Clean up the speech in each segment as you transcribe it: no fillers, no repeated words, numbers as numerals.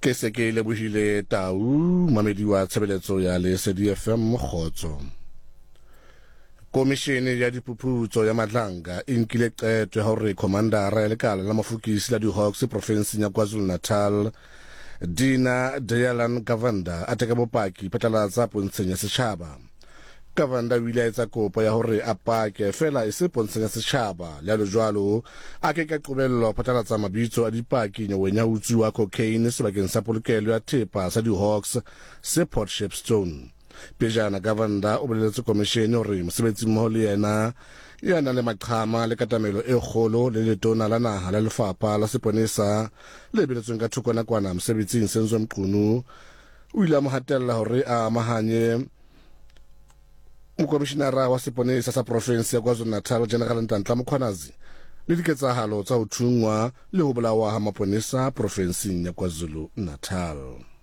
ke se ke lebohile Tau mamedi wa tshebeletso ya Lesedi FM Mokgotso. Komishene ya diphuputso ya Madlanga e nkile qeto ya hore komandara ya lekala la mafokisi la di-Hawks province ya KwaZulu-Natal Dina Dayalan Gavanda a teka bopaki phatlalatsa pontsheng ya setjhaba. Gavanda o ile a etsa kopo ya hore a pake fela e se pontsheng ya setjhaba le jwalo a ke ka qobello phatlalatsa mabitso a dipaki nyeweng ya utsuwa cocaine sebakeng sa polokelo ya thepa sa di-Hawks se Port Shepstone. Pejana Gavanda o boleletse komishene hore mosebetsi mmoho le yena ya na le maqhama le katamelo e kgolo le letona la naha la lefapha la seponesa le beletsweng ka thoko nakwana mosebetsing Senzo Mqunu o ile a mo hatella hore a amahanye mokomishenara wa seponesa sa province ya KwaZulu-Natal General Ntantla Mkhwanazi le diketsahalo tsa ho thungwa le ho bolawa ha maponesa provinseng ya KwaZulu-Natal.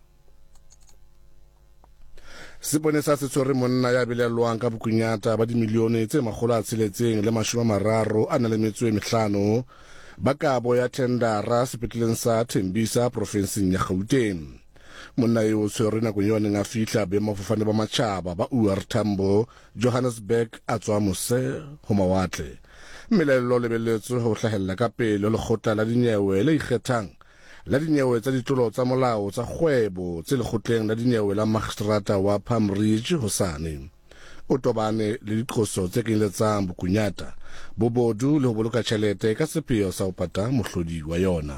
Seponesa se tshwere monna ya belelwang ka bokunyata ba dimilione tse 635 ba kabo ya tendara sepetleleng sa Tembisa provinseng ya Gauteng. Monna eo tshwere nakong yone nga fihla boemafofane ba matjhaba ba OR Tambo Johannesburg a tswa mose ho mawatle. Melello lebelletswe ho hlahella ka pele lekgotla la dinyewe le ikgethang la dinyewe tsa ditlolo tsa molao tsa kgwebo tse lekgotleng la dinyewe la Magistrata wa Palm Ridge hosane. O tobane le diqoso tse kenyeletsang bokunyata bobodu le ho boloka tjhelete ka sepheo sa ho pata mohlodi wa yona.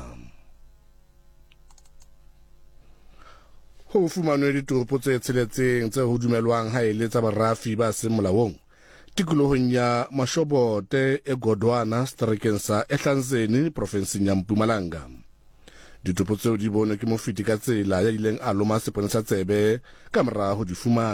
Ho fumanwe ditopo tse tsheletseng tse ho dumelwang ha ele tsa barafi ba seng molaong tikolohong ya Mashobote e Godwana Strerekeng sa Ehlanzeni provinseng ya Mpumalanga. Ditopo tseo di bonwe ke mofiti ka tsela ya ileng a loma seponesa tsebe ka mora ho di fumana.